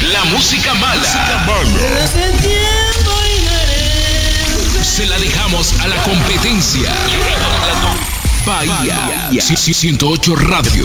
La música mala. Se la dejamos a la competencia. Bahía 108 Radio.